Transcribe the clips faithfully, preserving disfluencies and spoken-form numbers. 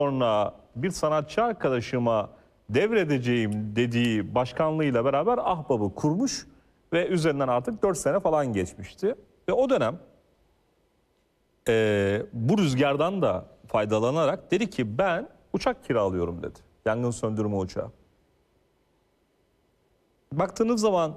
sonra bir sanatçı arkadaşıma devredeceğim dediği başkanlığıyla beraber Ahbap'ı kurmuş ve üzerinden artık dört sene falan geçmişti. Ve o dönem e, bu rüzgardan da faydalanarak dedi ki ben uçak kiralıyorum dedi. Yangın söndürme uçağı. Baktığınız zaman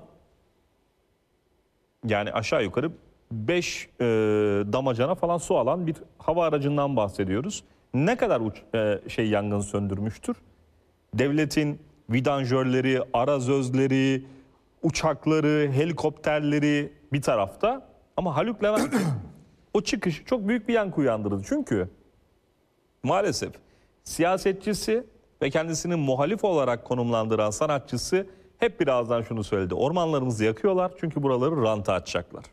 yani aşağı yukarı beş e, damacana falan su alan bir hava aracından bahsediyoruz. Ne kadar uç, e, şey yangın söndürmüştür? Devletin vidanjörleri, arazözleri, uçakları, helikopterleri bir tarafta. Ama Haluk Levent'in o çıkışı çok büyük bir yankı uyandırdı. Çünkü maalesef siyasetçisi ve kendisini muhalif olarak konumlandıran sanatçısı hep birazdan şunu söyledi. Ormanlarımızı yakıyorlar çünkü buraları ranta açacaklar.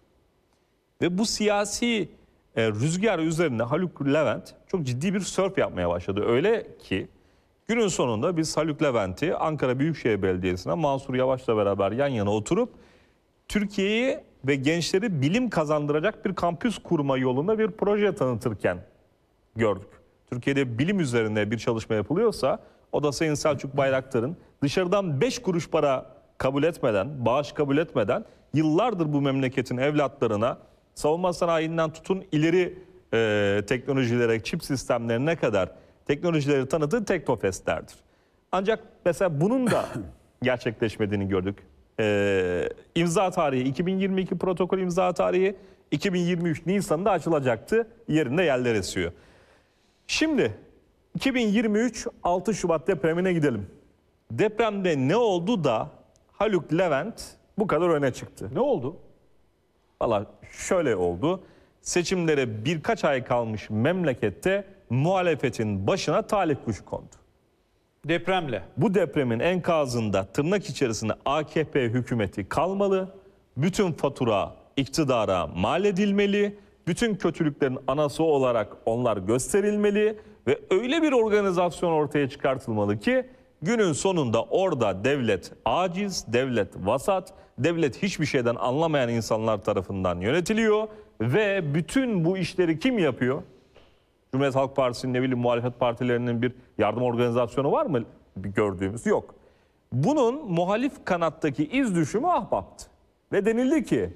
Ve bu siyasi e, rüzgar üzerine Haluk Levent çok ciddi bir sörf yapmaya başladı. Öyle ki günün sonunda biz Haluk Levent'i Ankara Büyükşehir Belediyesi'ne Mansur Yavaş'la beraber yan yana oturup Türkiye'yi ve gençleri bilim kazandıracak bir kampüs kurma yolunda bir proje tanıtırken gördük. Türkiye'de bilim üzerine bir çalışma yapılıyorsa o da Sayın Selçuk Bayraktar'ın dışarıdan beş kuruş para kabul etmeden, bağış kabul etmeden yıllardır bu memleketin evlatlarına savunma sanayinden tutun ileri e, teknolojilere, çip sistemlerine kadar teknolojileri tanıdığı Teknofest'lerdir. Ancak mesela bunun da gerçekleşmediğini gördük. E, imza tarihi iki bin yirmi iki protokol imza tarihi iki bin yirmi üç Nisan'da açılacaktı. Yerinde yerler esiyor. Şimdi iki bin yirmi üç altı Şubat depremine gidelim. Depremde ne oldu da Haluk Levent bu kadar öne çıktı? Ne oldu? Valla şöyle oldu. Seçimlere birkaç ay kalmış memlekette muhalefetin başına talih kuşu kondu. Depremle. Bu depremin enkazında tırnak içerisinde A K P hükümeti kalmalı. Bütün fatura iktidara mal edilmeli. Bütün kötülüklerin anası olarak onlar gösterilmeli. Ve öyle bir organizasyon ortaya çıkartılmalı ki günün sonunda orada devlet aciz, devlet vasat, devlet hiçbir şeyden anlamayan insanlar tarafından yönetiliyor. Ve bütün bu işleri kim yapıyor? Cumhuriyet Halk Partisi'nin, ne bileyim, muhalefet partilerinin bir yardım organizasyonu var mı gördüğümüz? Yok. Bunun muhalif kanattaki iz düşümü Ahbap'tı. Ve denildi ki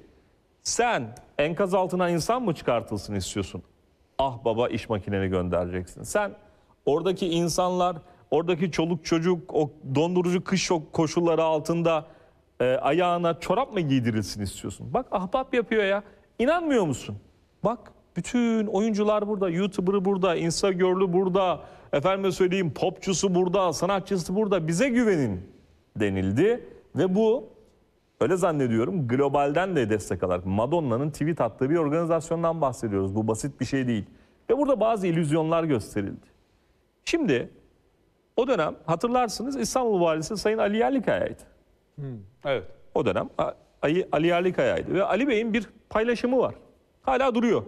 sen enkaz altına insan mı çıkartılsın istiyorsun? Ahbap'a iş makineni göndereceksin. Sen oradaki insanlar, oradaki çoluk çocuk o dondurucu kış koşulları altında e, ayağına çorap mı giydirilsin istiyorsun? Bak Ahbap yapıyor ya. İnanmıyor musun? Bak bütün oyuncular burada, YouTuber'ı burada, Instagram'lı burada, efendime söyleyeyim popçusu burada, sanatçısı burada. Bize güvenin denildi ve bu öyle zannediyorum globalden de destek alarak Madonna'nın tweet attığı bir organizasyondan bahsediyoruz. Bu basit bir şey değil. Ve burada bazı illüzyonlar gösterildi. Şimdi o dönem hatırlarsınız İstanbul Valisi Sayın Ali Yerlikaya'ydı. Hmm, evet. O dönem Ali Yerlikaya'ydı ve Ali Bey'in bir paylaşımı var. Hala duruyor.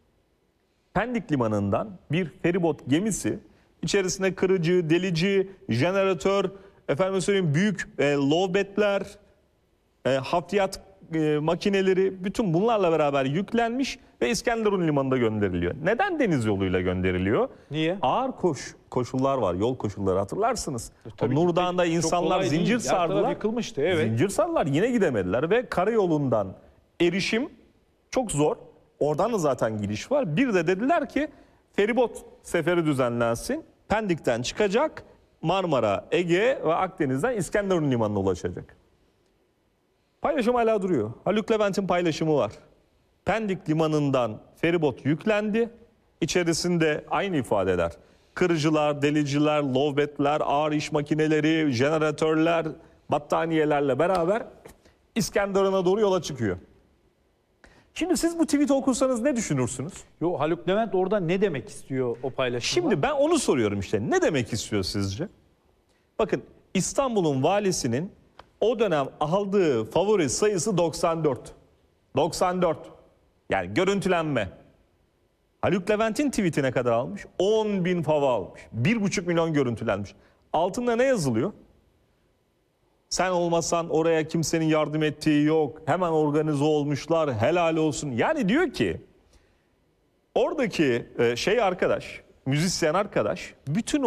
Pendik Limanı'ndan bir feribot gemisi içerisinde kırıcı, delici, jeneratör, efendim söyleyeyim büyük e, lowbatler, e, hafriyat e, makineleri, bütün bunlarla beraber yüklenmiş ve İskenderun Limanı'nda gönderiliyor. Neden deniz yoluyla gönderiliyor? Niye? Ağır koş, koşullar var, yol koşulları hatırlarsınız. Tabii o Nurdağ'da çok insanlar zincir değil. sardılar. Yıkılmıştı, evet. Zincir sardılar, yine gidemediler ve karayolundan erişim çok zor. Oradan da zaten giriş var. Bir de dediler ki feribot seferi düzenlensin. Pendik'ten çıkacak, Marmara, Ege ve Akdeniz'den İskenderun Limanı'na ulaşacak. Paylaşım hala duruyor. Haluk Levent'in paylaşımı var. Pendik Limanı'ndan feribot yüklendi. İçerisinde aynı ifadeler. Kırıcılar, deliciler, lowbatler, ağır iş makineleri, jeneratörler, battaniyelerle beraber İskenderun'a doğru yola çıkıyor. Şimdi siz bu tweet'i okursanız ne düşünürsünüz? Yo, Haluk Levent orada ne demek istiyor o paylaşımda? Şimdi ben onu soruyorum işte. Ne demek istiyor sizce? Bakın İstanbul'un valisinin o dönem aldığı favori sayısı doksan dört. doksan dört. Yani görüntülenme. Haluk Levent'in tweet'i ne kadar almış? on bin fav almış. bir buçuk milyon görüntülenmiş. Altında ne yazılıyor? Sen olmasan oraya kimsenin yardım ettiği yok. Hemen organize olmuşlar. Helal olsun. Yani diyor ki oradaki şey arkadaş, müzisyen arkadaş bütün